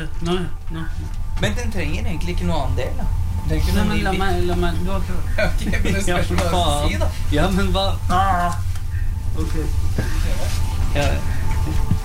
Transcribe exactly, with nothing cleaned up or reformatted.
Nå, nå. Men den trenger egentlig ikke noe annen del, da. Den trenger ikke Nei, noe men ny la bit. meg, la meg, du har prøvd. Ok, men det Ja, spørs for hva du faen. sier, da. Ja, men hva? Ah. Ok. Ja,